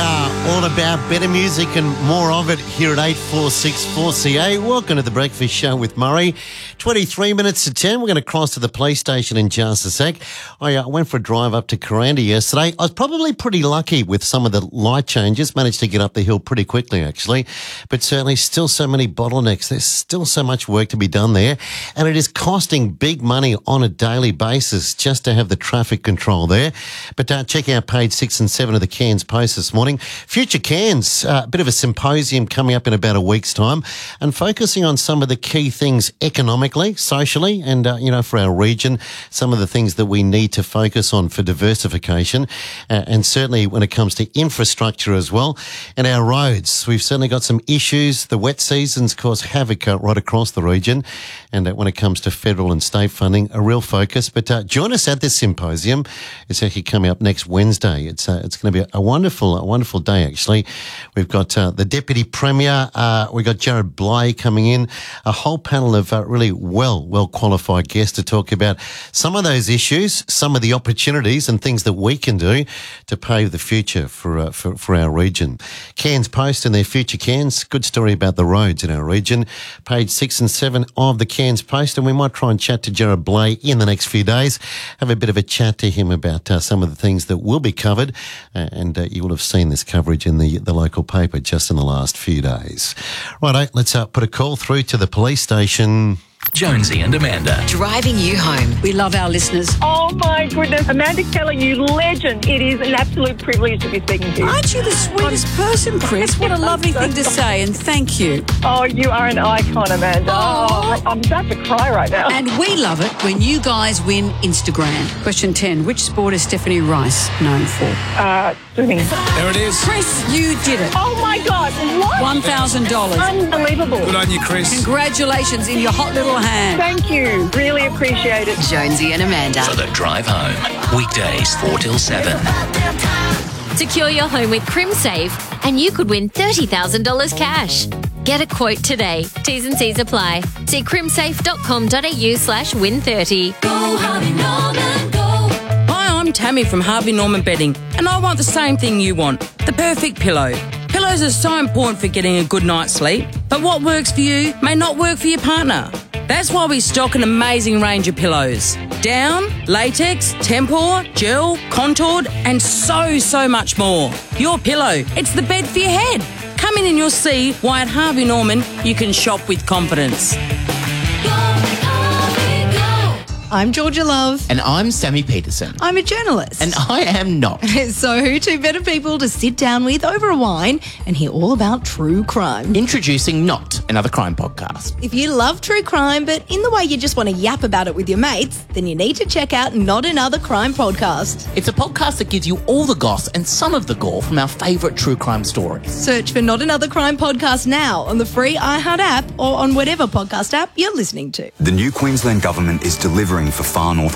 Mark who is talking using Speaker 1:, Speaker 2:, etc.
Speaker 1: are all about better music and more of it here at 846 4CA. Welcome to the Breakfast Show with Murray. 23 minutes to 10. We're going to cross to the police station in just a sec. I went for a drive up to Kuranda yesterday. I was probably pretty lucky with some of the light changes. Managed to get up the hill pretty quickly, actually. But certainly still so many bottlenecks. There's still so much work to be done there. And it is costing big money on a daily basis just to have the traffic control there. But check out page 6 and 7 of the Cairns Post this morning. Future Cairns, a bit of a symposium coming up in about a week's time and focusing on some of the key things economically, socially and, for our region, some of the things that we need to focus on for diversification and certainly when it comes to infrastructure as well. And our roads, we've certainly got some issues. The wet seasons cause havoc right across the region. And when it comes to federal and state funding, a real focus. But join us at this symposium. It's actually coming up next Wednesday. It's going to be a wonderful day, actually. We've got the Deputy Premier, we've got Jared Bly coming in, a whole panel of really well qualified guests to talk about some of those issues, some of the opportunities and things that we can do to pave the future for our region. Cairns Post and their Future Cairns, good story about the roads in our region. Page 6 and 7 of the Cairns Post, and we might try and chat to Jared Bly in the next few days, have a bit of a chat to him about some of the things that will be covered, and you will have seen this coverage in the local paper just in the last few days. Righto, let's put a call through to the police station.
Speaker 2: Jonesy and Amanda.
Speaker 3: Driving you home.
Speaker 4: We love our listeners.
Speaker 5: Oh my goodness. Amanda Keller, you legend. It is an absolute privilege to be speaking to you.
Speaker 4: Aren't you the sweetest person, Chris? What a lovely thing to say, and thank you.
Speaker 5: Oh, you are an icon, Amanda.
Speaker 4: Oh.
Speaker 5: I'm about to cry right now.
Speaker 4: And we love it when you guys win Instagram. Question 10. Which sport is Stephanie Rice known for?
Speaker 5: Swimming.
Speaker 2: There it is.
Speaker 4: Chris, you did it.
Speaker 5: Oh my God. What?
Speaker 4: $1,000.
Speaker 5: Unbelievable.
Speaker 2: Good on you, Chris.
Speaker 4: Congratulations in your hot little hand.
Speaker 5: Thank you. Really appreciate it.
Speaker 3: Jonesy and Amanda.
Speaker 2: For the drive home. Weekdays 4 till 7.
Speaker 6: Secure your home with CrimSafe and you could win $30,000 cash. Get a quote today. T's and C's apply. See crimsafe.com.au/win30.
Speaker 7: Go Harvey Norman, go.
Speaker 8: Hi, I'm Tammy from Harvey Norman Bedding, and I want the same thing you want, the perfect pillow. Pillows are so important for getting a good night's sleep, but what works for you may not work for your partner. That's why we stock an amazing range of pillows. Down, latex, tempur, gel, contoured, and so much more. Your pillow, it's the bed for your head. Come in and you'll see why at Harvey Norman you can shop with confidence.
Speaker 9: I'm Georgia Love.
Speaker 10: And I'm Sammy Peterson.
Speaker 9: I'm a journalist.
Speaker 10: And I am not.
Speaker 9: So who two better people to sit down with over a wine and hear all about true crime?
Speaker 10: Introducing Not, another crime podcast.
Speaker 9: If you love true crime, but in the way you just want to yap about it with your mates, then you need to check out Not Another Crime Podcast.
Speaker 10: It's a podcast that gives you all the goss and some of the gore from our favourite true crime stories.
Speaker 9: Search for Not Another Crime Podcast now on the free iHeart app or on whatever podcast app you're listening to.
Speaker 11: The new Queensland Government is delivering for Far North